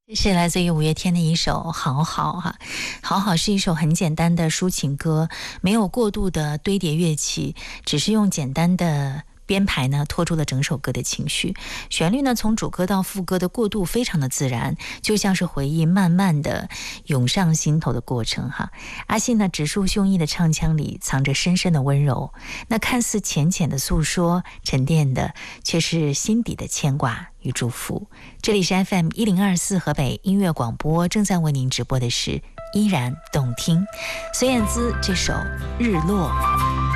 这是来自于五月天的一首《好好》哈，《好好》是一首很简单的抒情歌，没有过度的堆叠乐器，只是用简单的编排呢，拖出了整首歌的情绪。旋律呢，从主歌到副歌的过渡非常的自然，就像是回忆慢慢的涌上心头的过程哈。阿信呢，直抒胸臆的唱腔里藏着深深的温柔，那看似浅浅的诉说，沉淀的却是心底的牵挂与祝福。这里是 FM1024 河北音乐广播，正在为您直播的是依然动听，孙燕姿这首《日落》。